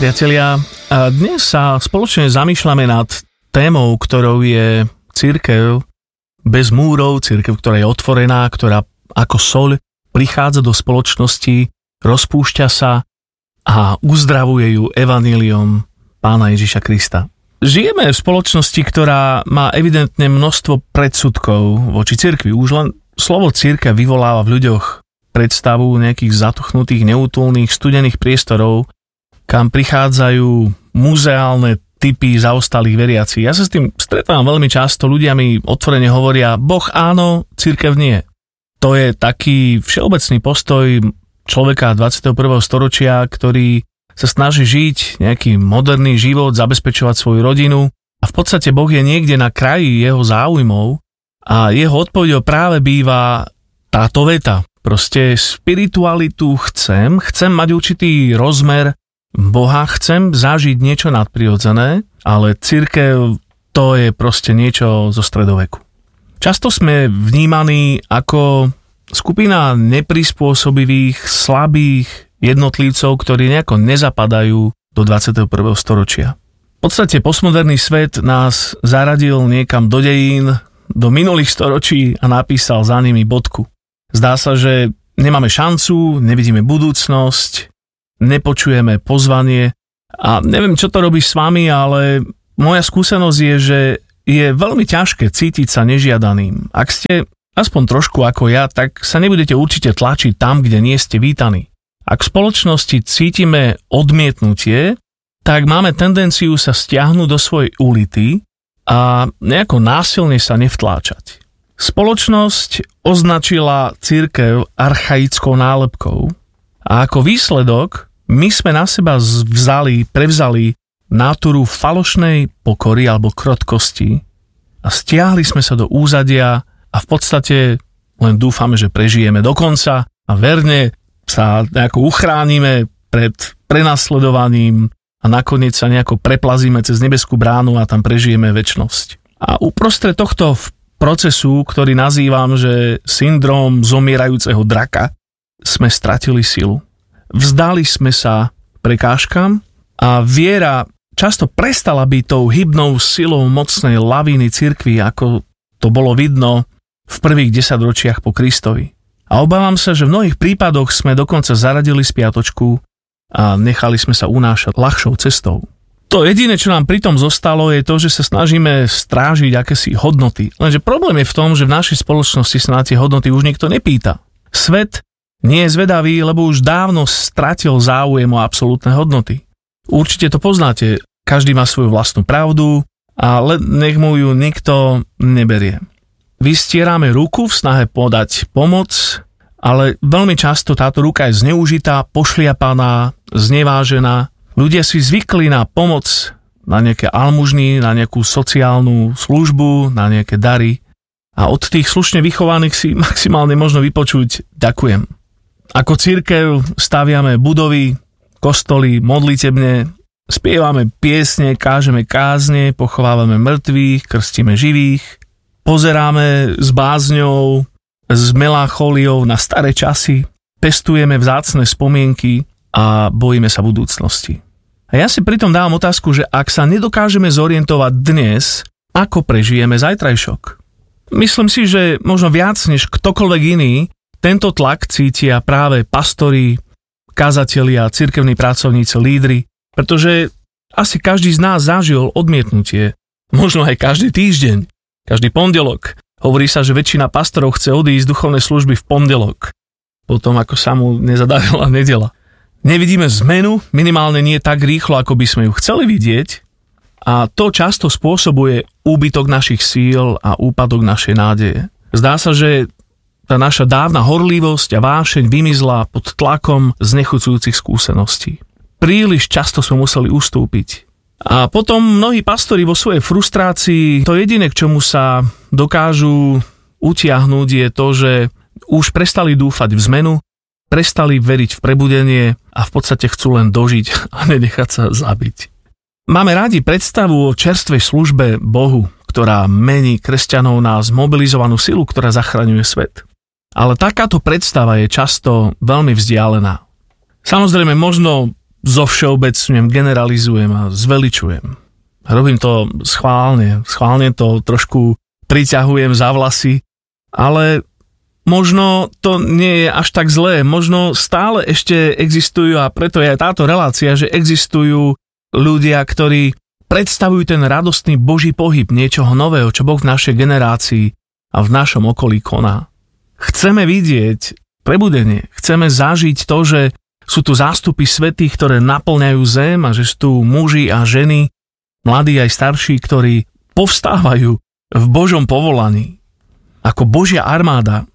priatelia, dnes sa spoločne zamýšľame nad témou, ktorou je cirkev bez múrov, cirkev, ktorá je otvorená, ktorá ako soľ prichádza do spoločnosti, rozpúšťa sa a uzdravuje ju evanjeliom Pána Ježiša Krista. Žijeme v spoločnosti, ktorá má evidentne množstvo predsudkov voči cirkvi. Už len slovo cirkev vyvoláva v ľuďoch predstavu nejakých zatuchnutých, neútulných, studených priestorov, kam prichádzajú muzeálne typy zaostalých veriacich. Ja sa s tým stretávam veľmi často, ľudia mi otvorene hovoria, Boh áno, cirkev nie. To je taký všeobecný postoj človeka 21. storočia, ktorý sa snaží žiť nejaký moderný život, zabezpečovať svoju rodinu a v podstate Boh je niekde na kraji jeho záujmov a jeho odpoveďou práve býva táto veta. Proste spiritualitu chcem mať určitý rozmer Boha, chcem zažiť niečo nadprirodzené, ale cirkev to je proste niečo zo stredoveku. Často sme vnímaní ako skupina neprispôsobivých, slabých jednotlivcov, ktorí nejako nezapadajú do 21. storočia. V podstate postmoderný svet nás zaradil niekam do dejín, do minulých storočí a napísal za nimi bodku. Zdá sa, že nemáme šancu, nevidíme budúcnosť, nepočujeme pozvanie a neviem, čo to robí s vami, ale moja skúsenosť je, že je veľmi ťažké cítiť sa nežiadaným. Ak ste aspoň trošku ako ja, tak sa nebudete určite tlačiť tam, kde nie ste vítaní. Ak v spoločnosti cítime odmietnutie, tak máme tendenciu sa stiahnuť do svojej ulity a nejako násilne sa nevtláčať. Spoločnosť označila cirkev archaickou nálepkou a ako výsledok my sme na seba prevzali náturu falošnej pokory alebo krotkosti a stiahli sme sa do úzadia a v podstate len dúfame, že prežijeme do konca a verne sa nejako uchránime pred prenasledovaním a nakoniec sa nejako preplazíme cez nebeskú bránu a tam prežijeme večnosť. A uprostred tohto procesu, ktorý nazývam, že syndrom zomierajúceho draka, sme stratili silu. Vzdali sme sa prekážkam a viera často prestala byť tou hybnou silou mocnej lavíny cirkvi, ako to bolo vidno v prvých 10 ročiach po Kristovi. A obávam sa, že v mnohých prípadoch sme dokonca zaradili spiatočku a nechali sme sa unášať ľahšou cestou. To jediné, čo nám pritom zostalo, je to, že sa snažíme strážiť akési hodnoty. Lenže problém je v tom, že v našej spoločnosti sa na tie hodnoty už nikto nepýta. Svet nie je zvedavý, lebo už dávno stratil záujem o absolútne hodnoty. Určite to poznáte, každý má svoju vlastnú pravdu a nech mu ju nikto neberie. Vystierame ruku v snahe podať pomoc, ale veľmi často táto ruka je zneužitá, pošliapaná, znevážená. Ľudia si zvykli na pomoc, na nejaké almužny, na nejakú sociálnu službu, na nejaké dary a od tých slušne vychovaných si maximálne možno vypočuť ďakujem. Ako cirkev staviame budovy, kostoly, modlitebne, spievame piesne, kážeme kázne, pochovávame mŕtvych, krstíme živých, pozeráme s bázňou, s melanchóliou na staré časy, pestujeme vzácne spomienky a bojíme sa budúcnosti. A ja si pritom dávam otázku, že ak sa nedokážeme zorientovať dnes, ako prežijeme zajtrajšok? Myslím si, že možno viac než ktokoľvek iný, tento tlak cítia práve pastori, kazatelia, cirkevní pracovníci, lídri, pretože asi každý z nás zažil odmietnutie, možno aj každý týždeň, každý pondelok. Hovorí sa, že väčšina pastorov chce odísť z duchovnej služby v pondelok, potom ako sa mu nezadarila nedeľa. Nevidíme zmenu, minimálne nie tak rýchlo, ako by sme ju chceli vidieť a to často spôsobuje úbytok našich síl a úpadok našej nádeje. Zdá sa, že tá naša dávna horlivosť a vášeň vymizla pod tlakom znechucujúcich skúseností. Príliš často sme museli ustúpiť. A potom mnohí pastori vo svojej frustrácii, to jediné, k čomu sa dokážu utiahnuť, je to, že už prestali dúfať v zmenu, prestali veriť v prebudenie a v podstate chcú len dožiť a nenechať sa zabiť. Máme radi predstavu o čerstvej službe Bohu, ktorá mení kresťanov na zmobilizovanú silu, ktorá zachraňuje svet. Ale takáto predstava je často veľmi vzdialená. Samozrejme, možno zovšeobecňujem, generalizujem a zveličujem. Robím to schválne to trošku priťahujem za vlasy, ale možno to nie je až tak zlé, možno stále ešte existujú, a preto je aj táto relácia, že existujú ľudia, ktorí predstavujú ten radostný Boží pohyb niečoho nového, čo Boh v našej generácii a v našom okolí koná. Chceme vidieť prebudenie, chceme zažiť to, že sú tu zástupy svätých, ktoré naplňajú zem a že sú tu muži a ženy, mladí aj starší, ktorí povstávajú v Božom povolaní. Ako Božia armáda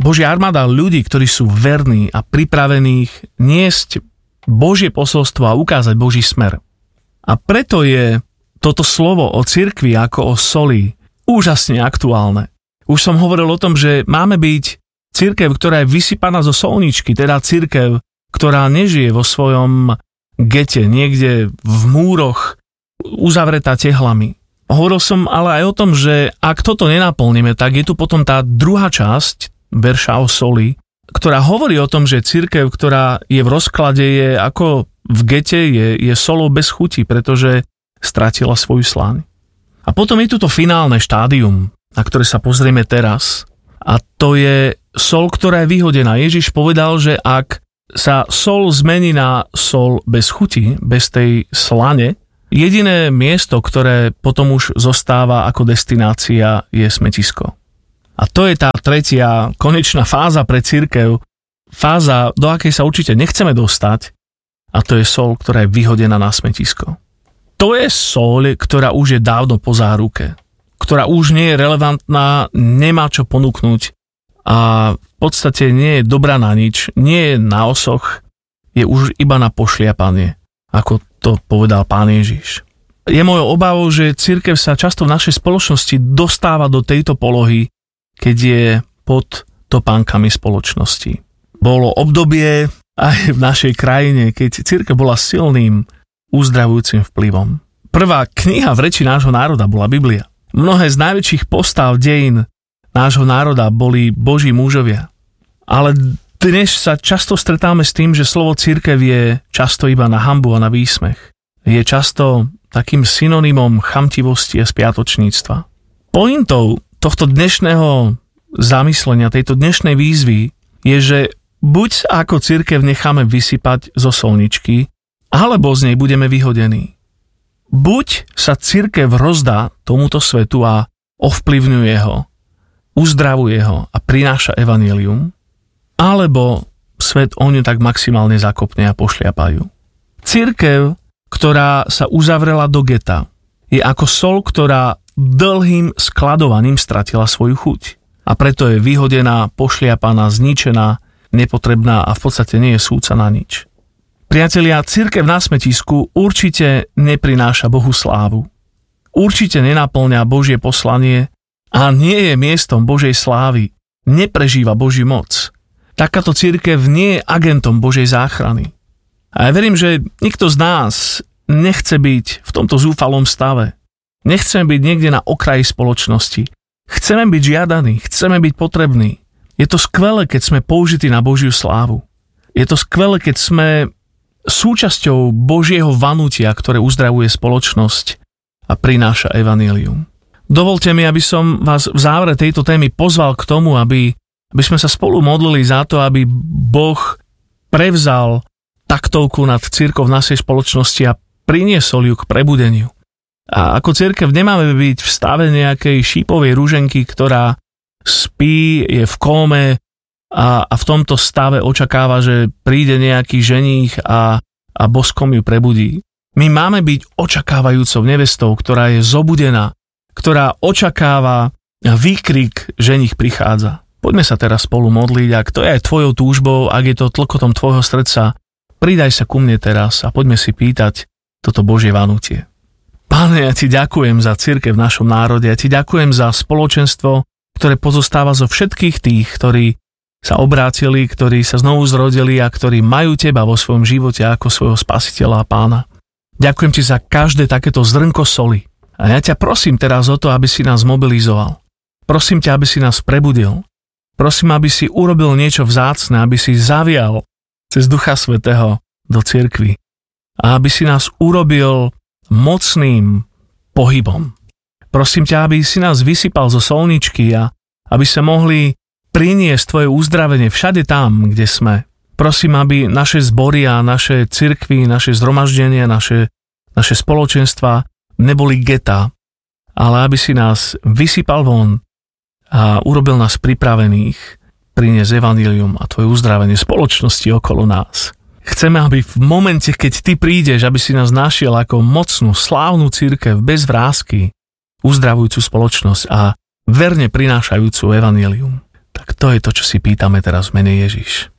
ľudí, ktorí sú verní a pripravených niesť Božie posolstvo a ukázať Boží smer. A preto je toto slovo o cirkvi ako o soli úžasne aktuálne. Už som hovoril o tom, že máme byť cirkev, ktorá je vysypaná zo solničky, teda cirkev, ktorá nežije vo svojom gete, niekde v múroch, uzavretá tehlami. Hovoril som ale aj o tom, že ak toto nenaplníme, tak je tu potom tá druhá časť verša o soli, ktorá hovorí o tom, že cirkev, ktorá je v rozklade, je ako v gete, je solou bez chuti, pretože stratila svoju sláň. A potom je tu to finálne štádium, na ktoré sa pozrieme teraz. A to je sol, ktorá je vyhodená. Ježiš povedal, že ak sa sol zmení na sol bez chuti, bez tej slane, jediné miesto, ktoré potom už zostáva ako destinácia, je smetisko. A to je tá tretia, konečná fáza pre cirkev, fáza, do akej sa určite nechceme dostať, a to je sol, ktorá je vyhodená na smetisko. To je soľ, ktorá už je dávno po záruke, ktorá už nie je relevantná, nemá čo ponúknuť a v podstate nie je dobrá na nič, nie je na osoch, je už iba na pošliapanie, ako to povedal Pán Ježiš. Je mojou obavou, že cirkev sa často v našej spoločnosti dostáva do tejto polohy, keď je pod topánkami spoločnosti. Bolo obdobie aj v našej krajine, keď cirkev bola silným uzdravujúcim vplyvom. Prvá kniha v reči nášho národa bola Biblia. Mnohé z najväčších postáv dejín nášho národa boli Boží mužovia. Ale dnes sa často stretáme s tým, že slovo cirkev je často iba na hanbu a na výsmech. Je často takým synonymom chamtivosti a spiatočníctva. Pointou tohto dnešného zamyslenia, tejto dnešnej výzvy je, že buď ako cirkev necháme vysypať zo solničky, alebo z nej budeme vyhodení. Buď sa cirkev rozdá tomuto svetu a ovplyvňuje ho, uzdravuje ho a prináša evanjelium, alebo svet o ňu tak maximálne zakopne a pošliapajú. Cirkev, ktorá sa uzavrela do geta, je ako sol, ktorá dlhým skladovaním stratila svoju chuť. A preto je vyhodená, pošliapaná, zničená, nepotrebná a v podstate nie je súca na nič. Priatelia, cirkev na smetisku určite neprináša Bohu slávu. Určite nenaplňa Božie poslanie a nie je miestom Božej slávy. Neprežíva Božiu moc. Takáto cirkev nie je agentom Božej záchrany. A ja verím, že nikto z nás nechce byť v tomto zúfalom stave. Nechceme byť niekde na okraji spoločnosti. Chceme byť žiadaní, chceme byť potrební. Je to skvelé, keď sme použití na Božiu slávu. Je to skvelé, keď sme súčasťou Božieho vanutia, ktoré uzdravuje spoločnosť a prináša evanjelium. Dovolte mi, aby som vás v závere tejto témy pozval k tomu, aby sme sa spolu modlili za to, aby Boh prevzal taktovku nad cirkov v našej spoločnosti a priniesol ju k prebudeniu. A ako cirkev nemáme byť v stave nejakej šípovej ruženky, ktorá spí, je v kóme a v tomto stave očakáva, že príde nejaký ženích a boskom ju prebudí. My máme byť očakávajúcou nevestou, ktorá je zobudená, ktorá očakáva výkrik, ženích prichádza. Poďme sa teraz spolu modliť, ak to je aj tvojou túžbou, ak je to tlkotom tvojho srdca, pridaj sa ku mne teraz a poďme si pýtať toto Božie vanutie. Páne, ja ti ďakujem za cirkev v našom národe, ja ti ďakujem za spoločenstvo, ktoré pozostáva zo všetkých tých, ktorí sa obrátili, ktorí sa znovu zrodili a ktorí majú teba vo svojom živote ako svojho spasiteľa a pána. Ďakujem ti za každé takéto zrnko soli. A ja ťa prosím teraz o to, aby si nás mobilizoval. Prosím ťa, aby si nás prebudil. Prosím, aby si urobil niečo vzácne, aby si zavial cez Ducha Svätého do cirkvi. a aby si nás urobil mocným pohybom. Prosím ťa, aby si nás vysypal zo solničky a aby sa mohli priniesť tvoje uzdravenie všade tam, kde sme. Prosím, aby naše zbory a naše cirkvy, naše zhromaždenia, naše spoločenstva neboli geta, ale aby si nás vysypal von a urobil nás pripravených priniesť evanjelium a tvoje uzdravenie spoločnosti okolo nás. Chceme, aby v momente, keď ty prídeš, aby si nás našiel ako mocnú, slávnu cirkev bez vrásky, uzdravujúcu spoločnosť a verne prinášajúcu evanjelium. Tak to je to, čo si pýtame teraz v mene Ježiš.